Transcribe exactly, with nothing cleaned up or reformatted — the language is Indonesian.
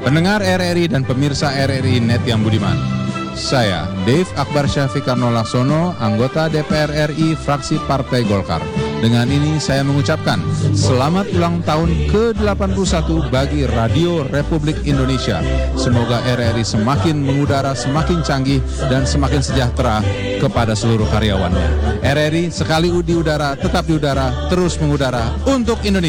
Pendengar R R I dan pemirsa R R I Net yang budiman, saya Dave Akbar Syafiqarno Laksono, anggota D P R R I fraksi Partai Golkar. Dengan ini saya mengucapkan selamat ulang tahun ke delapan puluh satu bagi Radio Republik Indonesia. Semoga R R I semakin mengudara, semakin canggih, dan semakin sejahtera kepada seluruh karyawannya. R R I sekali di udara, tetap di udara, terus mengudara untuk Indonesia.